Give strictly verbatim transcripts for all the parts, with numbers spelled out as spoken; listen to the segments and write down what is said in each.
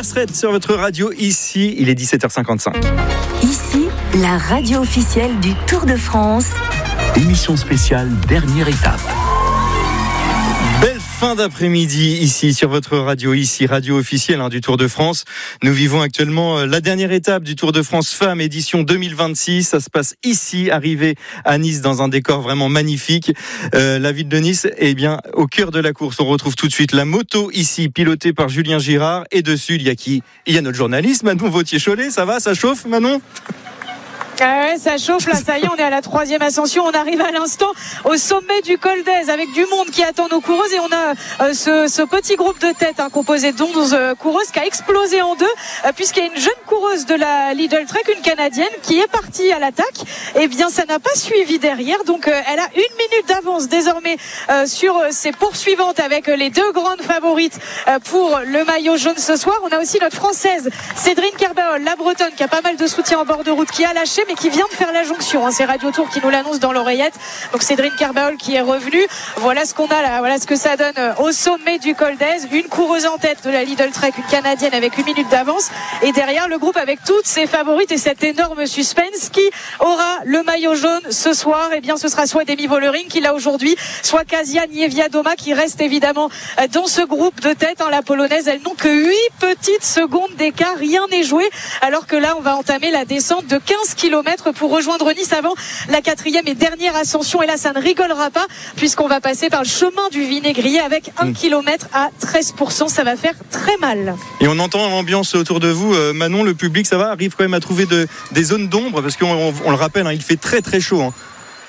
Mersred sur votre radio. Ici, il est dix-sept heures cinquante-cinq. Ici, la radio officielle du Tour de France. Émission spéciale, dernière étape. Belle fin d'après-midi ici sur votre radio, ici radio officielle hein, du Tour de France. Nous vivons actuellement euh, la dernière étape du Tour de France Femmes édition deux mille vingt-six. Ça se passe ici, arrivé à Nice dans un décor vraiment magnifique. Euh, la ville de Nice est bien au cœur de la course. On retrouve tout de suite la moto ici, pilotée par Julien Girard. Et dessus, il y a qui ? Il y a notre journaliste Manon Vauthier-Cholet. Ça va, ça chauffe Manon ? Ah ouais, ça chauffe là, ça y est, on est à la troisième ascension, on arrive à l'instant au sommet du col d'Aise avec du monde qui attend nos coureuses et on a euh, ce, ce petit groupe de tête hein, composé d'onze euh, coureuses qui a explosé en deux euh, puisqu'il y a une jeune coureuse de la Lidl Trek, une Canadienne qui est partie à l'attaque. Et bien ça n'a pas suivi derrière, donc euh, elle a une minute d'avance désormais euh, sur euh, ses poursuivantes avec euh, les deux grandes favorites euh, pour le maillot jaune ce soir. On a aussi notre française Cédrine Kerbaol, la bretonne qui a pas mal de soutien en bord de route, qui a lâché mais qui vient de faire la jonction, hein. C'est Radio Tour qui nous l'annonce dans l'oreillette. Donc Cédrine Kerbaol qui est revenue. Voilà ce qu'on a là, voilà ce que ça donne au sommet du col d'Aise. Une coureuse en tête de la Lidl Trek, une Canadienne avec une minute d'avance. Et derrière le groupe avec toutes ses favorites et cet énorme suspense. Qui aura le maillot jaune ce soir ? Eh bien ce sera soit Demi Vollering qui l'a aujourd'hui, soit Kasia Niewiadoma qui reste évidemment dans ce groupe de tête. Hein. La polonaise, elles n'ont que huit petites secondes d'écart, rien n'est joué. Alors que là on va entamer la descente de quinze kilomètres pour rejoindre Nice avant la quatrième et dernière ascension. Et là ça ne rigolera pas puisqu'on va passer par le chemin du Vinaigrier avec un kilomètre à treize pour cent. Ça va faire très mal. Et on entend l'ambiance autour de vous. euh, Manon, le public, ça va, arrive quand même à trouver de, des zones d'ombre parce qu'on on, on le rappelle, hein, il fait très très chaud hein.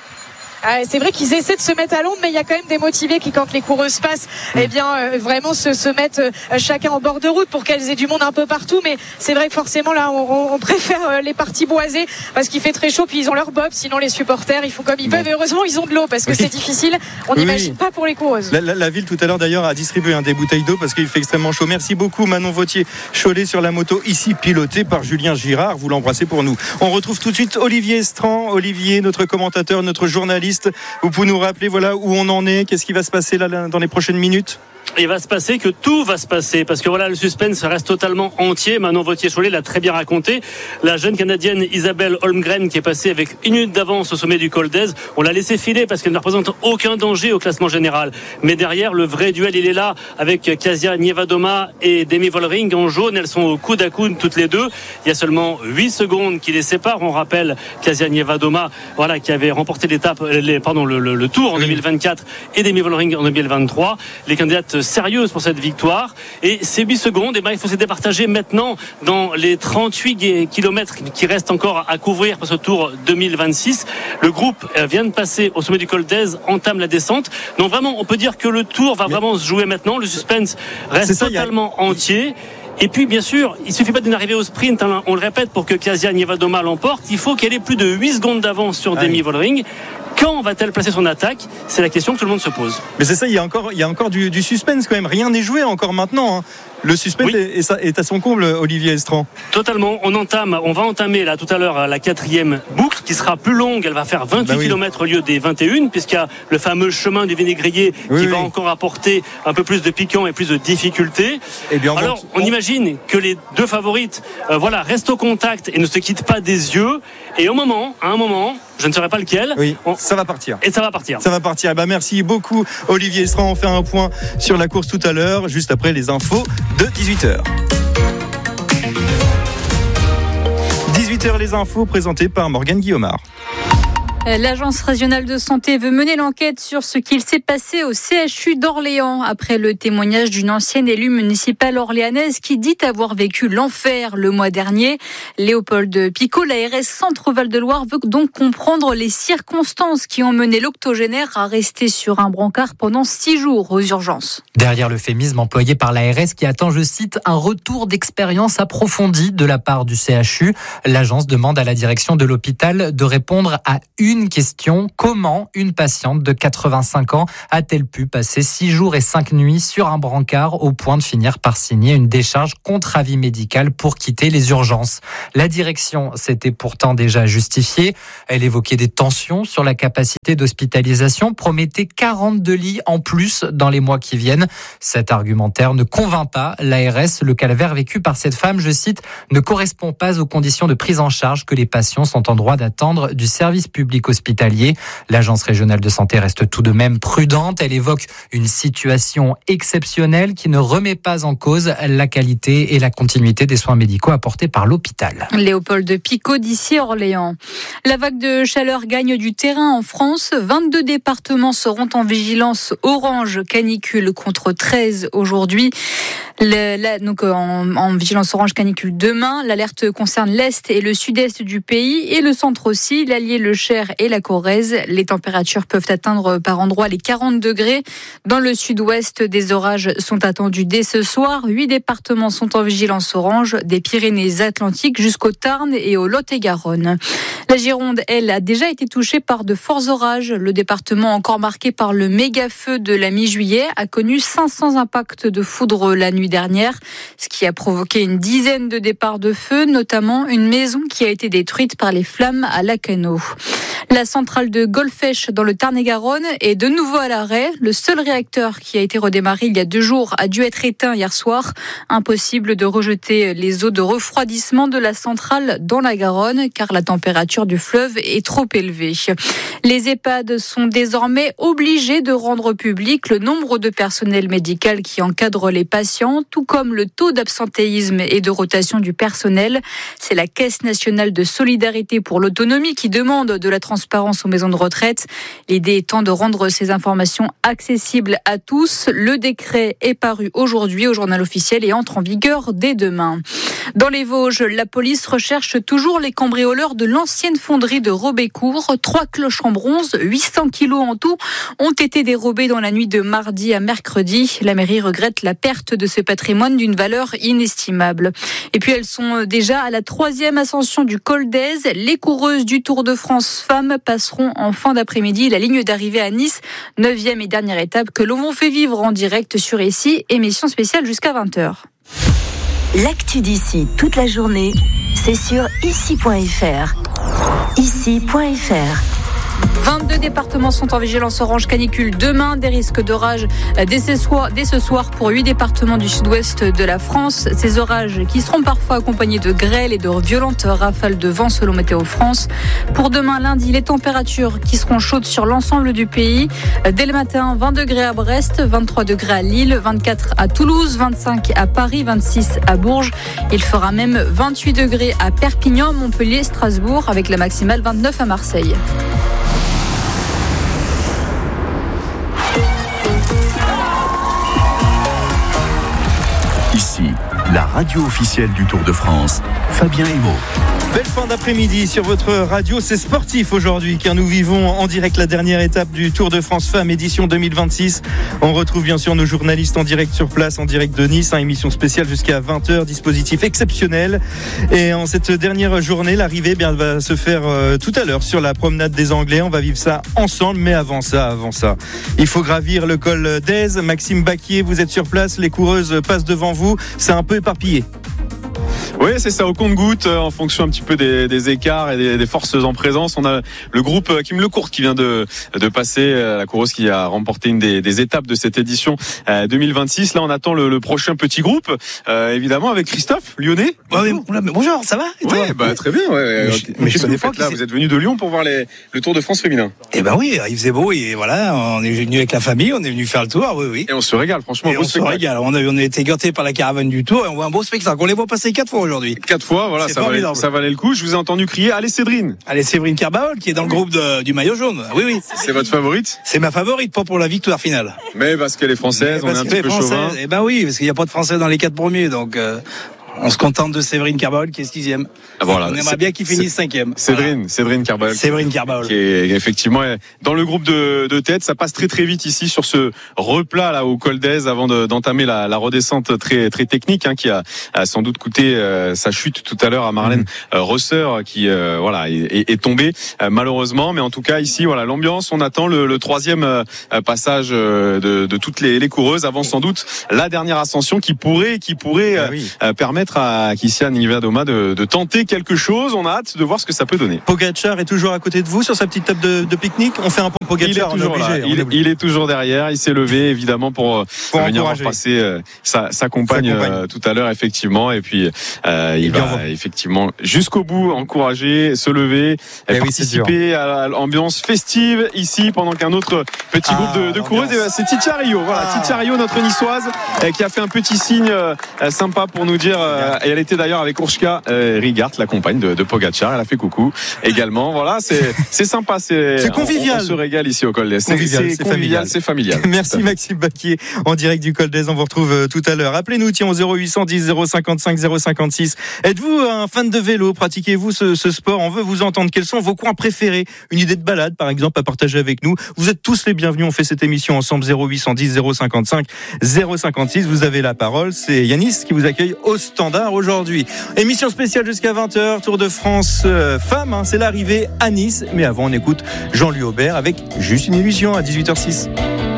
Ah, c'est vrai qu'ils essaient de se mettre à l'ombre, mais il y a quand même des motivés qui, quand les coureuses passent, eh bien, euh, vraiment se, se mettent euh, chacun en bord de route pour qu'elles aient du monde un peu partout. Mais c'est vrai que forcément, là, on, on préfère euh, les parties boisées parce qu'il fait très chaud, puis ils ont leur bob. Sinon, les supporters, ils font comme ils peuvent. Et heureusement, ils ont de l'eau parce que oui. C'est difficile. On n'imagine oui. pas pour les coureuses. La, la, la ville, tout à l'heure, d'ailleurs, a distribué hein, des bouteilles d'eau parce qu'il fait extrêmement chaud. Merci beaucoup, Manon Vauthier-Cholet sur la moto, ici pilotée par Julien Girard. Vous l'embrassez pour nous. On retrouve tout de suite Olivier Estran. Olivier, notre commentateur, notre journaliste. Vous pouvez nous rappeler voilà, où on en est, qu'est-ce qui va se passer là, là, dans les prochaines minutes ? Il va se passer que tout va se passer parce que voilà, le suspense reste totalement entier. Manon Vauthier-Cholet l'a très bien raconté. La jeune Canadienne Isabelle Holmgren qui est passée avec une minute d'avance au sommet du col d'Aise, on l'a laissé filer parce qu'elle ne représente aucun danger au classement général. Mais derrière, le vrai duel, il est là avec Kasia Niewiadoma et Demi Vollering en jaune. Elles sont au coude à coude toutes les deux. Il y a seulement huit secondes qui les séparent. On rappelle Kasia Niewiadoma, voilà, qui avait remporté l'étape, les, pardon, le, le, le Tour en deux mille vingt-quatre et Demi Vollering en deux mille vingt-trois. Les candidates sérieuse pour cette victoire et ces huit secondes eh ben, il faut se départager maintenant dans les trente-huit kilomètres qui restent encore à couvrir pour ce Tour deux mille vingt-six. Le groupe vient de passer au sommet du col d'Aise, entame la descente, donc vraiment on peut dire que le Tour va Mais... vraiment se jouer maintenant. Le suspense reste ça, totalement a... entier. Et puis bien sûr, il ne suffit pas d'une arrivée au sprint, hein, on le répète, pour que Kasia Niewiadoma l'emporte, il faut qu'elle ait plus de huit secondes d'avance sur ah Demi oui. Vollering. Quand va-t-elle placer son attaque ? C'est la question que tout le monde se pose. Mais c'est ça, il y a encore, il y a encore du, du suspense quand même. Rien n'est joué encore maintenant. Hein. Le suspense oui. est, est à son comble, Olivier Estran. Totalement. On entame, on va entamer là tout à l'heure la quatrième boucle qui sera plus longue. Elle va faire vingt-huit bah oui. kilomètres au lieu des vingt et un, puisqu'il y a le fameux chemin du Vinaigrier oui, qui oui. va encore apporter un peu plus de piquant et plus de difficulté. Et bien, Alors, on, on imagine que les deux favorites, euh, voilà, restent au contact et ne se quittent pas des yeux. Et au moment, à un moment, je ne saurais pas lequel. Oui, on... ça va partir. Et ça va partir. Ça va partir. Bah, merci beaucoup, Olivier Estran. On fait un point sur la course tout à l'heure, juste après les infos de dix-huit heures. dix-huit heures, les infos présentées par Morgane Guillaumard. L'Agence régionale de santé veut mener l'enquête sur ce qu'il s'est passé au C H U d'Orléans après le témoignage d'une ancienne élue municipale orléanaise qui dit avoir vécu l'enfer le mois dernier. Léopold Picot, l'A R S Centre-Val de Loire, veut donc comprendre les circonstances qui ont mené l'octogénaire à rester sur un brancard pendant six jours aux urgences. Derrière l'euphémisme employé par l'A R S qui attend, je cite, un retour d'expérience approfondie de la part du C H U, l'agence demande à la direction de l'hôpital de répondre à une une question. Comment une patiente de quatre-vingt-cinq ans a-t-elle pu passer six jours et cinq nuits sur un brancard au point de finir par signer une décharge contre avis médical pour quitter les urgences? La direction s'était pourtant déjà justifiée. Elle évoquait des tensions sur la capacité d'hospitalisation, promettait quarante-deux lits en plus dans les mois qui viennent. Cet argumentaire ne convainc pas l'A R S. Le calvaire vécu par cette femme, je cite, ne correspond pas aux conditions de prise en charge que les patients sont en droit d'attendre du service public hospitalier. L'Agence régionale de santé reste tout de même prudente. Elle évoque une situation exceptionnelle qui ne remet pas en cause la qualité et la continuité des soins médicaux apportés par l'hôpital. Léopold Picot d'ici Orléans. La vague de chaleur gagne du terrain en France. vingt-deux départements seront en vigilance orange canicule contre treize aujourd'hui. Le, la, donc en, en vigilance orange canicule demain. L'alerte concerne l'est et le sud-est du pays et le centre aussi, l'Allier, le Cher et la Corrèze. Les températures peuvent atteindre par endroits les quarante degrés. Dans le sud-ouest, des orages sont attendus dès ce soir. Huit départements sont en vigilance orange, des Pyrénées-Atlantiques jusqu'au Tarn et au Lot-et-Garonne. La Gironde, elle, a déjà été touchée par de forts orages. Le département, encore marqué par le méga-feu de la mi-juillet, a connu cinq cents impacts de foudre la nuit dernière, ce qui a provoqué une dizaine de départs de feu, notamment une maison qui a été détruite par les flammes à Lacanau. La centrale de Golfech dans le Tarn-et-Garonne est de nouveau à l'arrêt. Le seul réacteur qui a été redémarré il y a deux jours a dû être éteint hier soir. Impossible de rejeter les eaux de refroidissement de la centrale dans la Garonne car la température du fleuve est trop élevée. Les EHPAD sont désormais obligés de rendre public le nombre de personnel médical qui encadre les patients, tout comme le taux d'absentéisme et de rotation du personnel. C'est la Caisse nationale de solidarité pour l'autonomie qui demande de la transparence aux maisons de retraite. L'idée étant de rendre ces informations accessibles à tous. Le décret est paru aujourd'hui au journal officiel et entre en vigueur dès demain. Dans les Vosges, la police recherche toujours les cambrioleurs de l'ancienne fonderie de Robécourt. Trois cloches en bronze, huit cents kilos en tout, ont été dérobés dans la nuit de mardi à mercredi. La mairie regrette la perte de ce patrimoine d'une valeur inestimable. Et puis elles sont déjà à la troisième ascension du Col d'Èze. Les coureuses du Tour de France femmes passeront en fin d'après-midi la ligne d'arrivée à Nice, neuvième et dernière étape que l'on vous fait vivre en direct sur ici, émission spéciale jusqu'à vingt heures. L'actu d'ici toute la journée, c'est sur ici point f r. ici point f r. vingt-deux départements sont en vigilance orange canicule demain. Des risques d'orage dès ce soir, dès ce soir pour huit départements du sud-ouest de la France. Ces orages qui seront parfois accompagnés de grêle et de violentes rafales de vent selon Météo France. Pour demain lundi, les températures qui seront chaudes sur l'ensemble du pays. Dès le matin, vingt degrés à Brest, vingt-trois degrés à Lille, vingt-quatre à Toulouse, vingt-cinq à Paris, vingt-six à Bourges. Il fera même vingt-huit degrés à Perpignan, Montpellier, Strasbourg avec la maximale vingt-neuf à Marseille. Ici, la radio officielle du Tour de France, Fabien Hémaud. Belle fin d'après-midi sur votre radio, c'est sportif aujourd'hui car nous vivons en direct la dernière étape du Tour de France Femmes édition deux mille vingt-six. On retrouve bien sûr nos journalistes en direct sur place, en direct de Nice, hein, émission spéciale jusqu'à vingt heures, dispositif exceptionnel. Et en cette dernière journée, l'arrivée bien, va se faire euh, tout à l'heure sur la promenade des Anglais. On va vivre ça ensemble, mais avant ça, avant ça, il faut gravir le col d'Èze. Maxime Baquier, vous êtes sur place, les coureuses passent devant vous, c'est un peu éparpillé. Oui, c'est ça, au compte-gouttes, en fonction un petit peu des, des écarts et des, des forces en présence. On a le groupe Kim Lecourt qui vient de, de passer, la coureuse qui a remporté une des, des étapes de cette édition deux mille vingt-six. Là, on attend le, le prochain petit groupe, euh, évidemment, avec Christophe Lyonnais. Ouais, mais bonjour, ça va? Oui, bah, très bien. Ouais. Mais je, mais je connais pas. Là, vous êtes venu de Lyon pour voir les, le Tour de France féminin. Eh ben oui, il faisait beau et voilà, on est venu avec la famille, on est venu faire le tour, oui, oui. Et on se régale, franchement. Et on se régale. On a, on a été gâtés par la caravane du Tour et on voit un beau spectacle. On les voit passer quatre fois aujourd'hui. Quatre fois, voilà, ça valait, ça valait le coup. Je vous ai entendu crier, allez Séverine. Allez Séverine Carbaol, qui est dans le groupe de, du maillot jaune. Oui, oui. C'est votre favorite? C'est ma favorite, pas pour la victoire finale. Mais parce qu'elle est française, on est un petit peu chauvin. Eh ben oui, parce qu'il n'y a pas de Français dans les quatre premiers, donc. Euh... On se contente de Séverine Carbaol qui est sixième. Voilà. On aimerait bien qu'il finisse cinquième. Séverine, voilà. Séverine Carbaol. Séverine Carbaol. Qui est effectivement dans le groupe de, de tête. Ça passe très très vite ici sur ce replat là au col d'Aise avant de, d'entamer la, la redescente très très technique hein, qui a, a sans doute coûté euh, sa chute tout à l'heure à Marlène mmh. euh, Rosser qui euh, voilà est, est tombée euh, malheureusement. Mais en tout cas ici voilà l'ambiance. On attend le, le troisième euh, passage euh, de, de toutes les, les coureuses avant sans doute la dernière ascension qui pourrait qui pourrait euh, ah oui. euh, permettre à Kissia Niewiadoma de, de tenter quelque chose. On a hâte de voir ce que ça peut donner. Pogacar est toujours à côté de vous sur sa petite table de, de pique-nique. On fait un point Pogacar. Il est toujours on est obligé, là. Il, on est il est toujours derrière. Il s'est levé évidemment pour, pour venir voir passer euh, sa, sa compagne, sa compagne. Euh, tout à l'heure effectivement. Et puis euh, il, il va bon. effectivement jusqu'au bout encourager, se lever, et participer à l'ambiance festive ici pendant qu'un autre petit ah, groupe de, de coureuses. C'est Titia Rio. Voilà, ah. Titia Rio, notre niçoise, euh, qui a fait un petit signe euh, sympa pour nous dire. Euh, et elle était d'ailleurs avec Urška euh, Rigart, la compagne de, de Pogacar. Elle a fait coucou également. Voilà, c'est c'est sympa. C'est, c'est convivial. On, on se régale ici au Col d'Aise. C'est, convivial, c'est, c'est convivial, familial. C'est familial. Merci Maxime Baquier en direct du Col d'Aise. On vous retrouve euh, tout à l'heure. Appelez-nous tiens au zéro huit cent dix zéro cinquante-cinq zéro cinquante-six. Êtes-vous un fan de vélo? Pratiquez-vous ce, ce sport? On veut vous entendre. Quels sont vos coins préférés? Une idée de balade par exemple à partager avec nous. Vous êtes tous les bienvenus. On fait cette émission ensemble. Zéro huit cent dix zéro cinquante-cinq zéro cinquante-six. Vous avez la parole. C'est Yanis qui vous accueille au standard aujourd'hui. Émission spéciale jusqu'à vingt heures. Tour de France euh, femmes. Hein, c'est l'arrivée à Nice. Mais avant on écoute Jean-Louis Aubert avec Juste une illusion à dix-huit heures six.